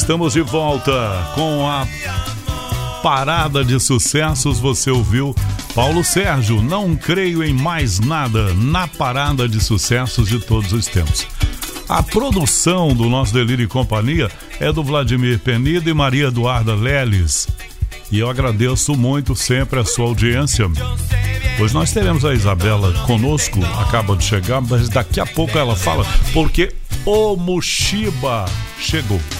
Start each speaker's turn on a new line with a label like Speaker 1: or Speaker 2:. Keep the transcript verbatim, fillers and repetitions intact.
Speaker 1: Estamos de volta com a Parada de Sucessos. Você ouviu Paulo Sérgio, Não Creio em Mais Nada, na Parada de Sucessos de todos os tempos. A produção do nosso Delírio e Companhia é do Vladimir Penido e Maria Eduarda Leles. E eu agradeço muito sempre a sua audiência. Hoje nós teremos a Isabela conosco, acaba de chegar, mas daqui a pouco ela fala, porque o Mushiba chegou.